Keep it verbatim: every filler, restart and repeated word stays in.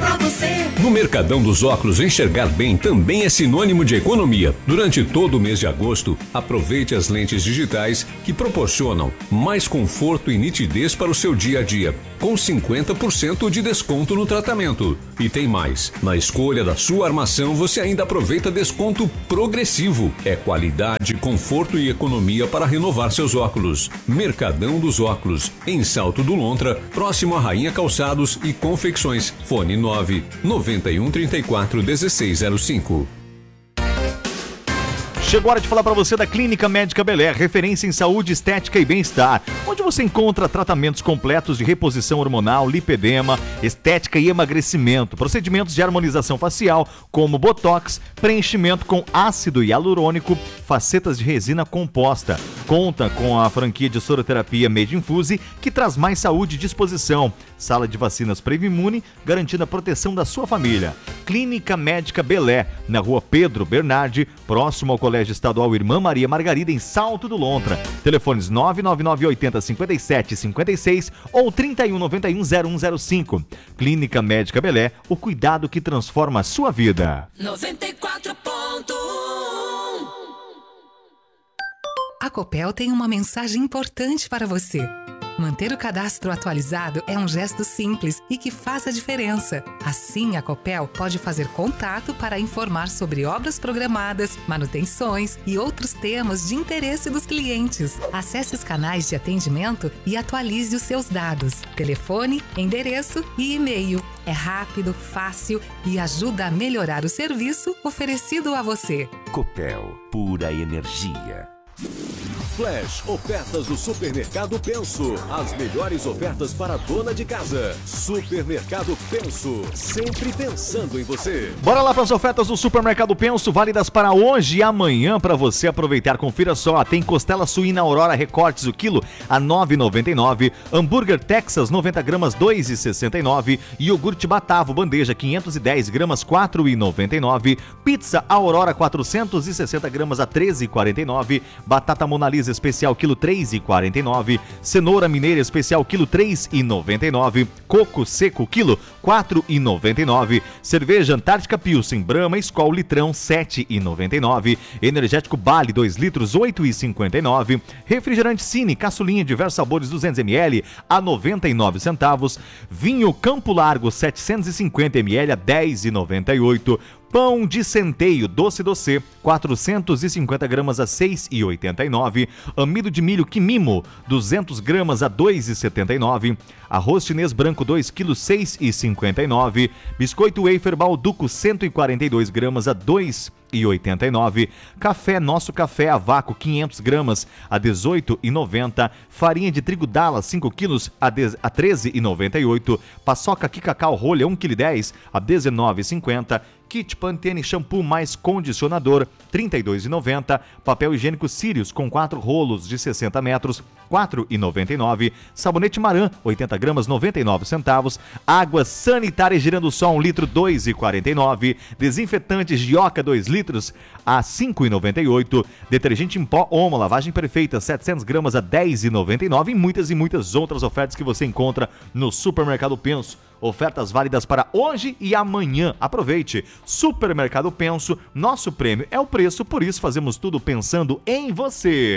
pra você. No Mercadão dos Óculos, enxergar bem também é sinônimo de economia. Durante todo o mês de agosto, aproveite as lentes digitais que proporcionam mais conforto e nitidez para o seu dia a dia, com cinquenta por cento de desconto no tratamento. E tem mais, na escolha da sua armação você ainda aproveita desconto progressivo. É qualidade, conforto e economia para renovar seus óculos. Mercadão dos Óculos, em Salto do Lontra, próximo a Rainha Calçados e Confecções. Fone nove nove um três quatro um seis zero cinco. Chegou a hora de falar para você da Clínica Médica Belé, referência em saúde, estética e bem-estar, onde você encontra tratamentos completos de reposição hormonal, lipedema, estética e emagrecimento, procedimentos de harmonização facial, como botox, preenchimento com ácido hialurônico, facetas de resina composta. Conta com a franquia de soroterapia Made Infuse, que traz mais saúde e disposição. Sala de vacinas Previmune, garantindo a proteção da sua família. Clínica Médica Belé, na rua Pedro Bernardi, próximo ao Colégio Estadual Irmã Maria Margarida, em Salto do Lontra. Telefones nove nove nove oito zero cinco sete cinco seis ou trinta e um noventa e um zero um zero cinco. Clínica Médica Belé, o cuidado que transforma a sua vida. noventa e quatro ponto um. A Copel tem uma mensagem importante para você. Manter o cadastro atualizado é um gesto simples e que faz a diferença. Assim, a Copel pode fazer contato para informar sobre obras programadas, manutenções e outros temas de interesse dos clientes. Acesse os canais de atendimento e atualize os seus dados, telefone, endereço e e-mail. É rápido, fácil e ajuda a melhorar o serviço oferecido a você. Copel, pura energia. Flash Ofertas do Supermercado Penso. As melhores ofertas para a dona de casa. Supermercado Penso, sempre pensando em você. Bora lá para as ofertas do Supermercado Penso, válidas para hoje e amanhã para você aproveitar. Confira só, tem costela suína Aurora recortes o quilo a nove reais e noventa e nove centavos, hambúrguer Texas noventa gramas dois reais e sessenta e nove centavos, iogurte Batavo bandeja quinhentos e dez gramas quatro reais e noventa e nove centavos, pizza Aurora quatrocentos e sessenta gramas a treze reais e quarenta e nove centavos, batata Mona Lisa especial quilo três reais e quarenta e nove centavos, cenoura mineira especial quilo três reais e noventa e nove centavos, coco seco quilo quatro reais e noventa e nove centavos, cerveja Antártica Pilsen Brahma Skol litrão sete reais e noventa e nove centavos, energético Bali dois litros oito reais e cinquenta e nove centavos, refrigerante Cine caçulinha diversos sabores duzentos mililitros a noventa e nove centavos, vinho Campo Largo setecentos e cinquenta mililitros a dez reais e noventa e oito centavos, pão de centeio doce doce, quatrocentos e cinquenta gramas a seis reais e oitenta e nove centavos, amido de milho Quimimo, duzentas gramas a dois reais e setenta e nove centavos, arroz chinês branco dois quilos seis reais e cinquenta e nove centavos, biscoito wafer Balduco cento e quarenta e duas gramas a dois reais e oitenta e nove centavos, café Nosso Café a vácuo quinhentas gramas a dezoito reais e noventa centavos, farinha de trigo Dallas cinco quilos a treze reais e noventa e oito centavos, paçoca Kikacau rolha um vírgula dez quilos a dezenove reais e cinquenta centavos, kit Pantene shampoo mais condicionador trinta e dois reais e noventa centavos, papel higiênico Sirius com quatro rolos de sessenta metros quatro reais e noventa e nove centavos, sabonete Maran oitenta gramas noventa e nove centavos, água sanitária Girando Sol um litro dois reais e quarenta e nove centavos, desinfetantes Gioca dois litros a cinco reais e noventa e oito centavos, detergente em pó Omo lavagem perfeita setecentas gramas a dez reais e noventa e nove centavos e muitas e muitas outras ofertas que você encontra no Supermercado Penso. Ofertas válidas para hoje e amanhã. Aproveite. Supermercado Penso, nosso prêmio é o preço, por isso fazemos tudo pensando em você.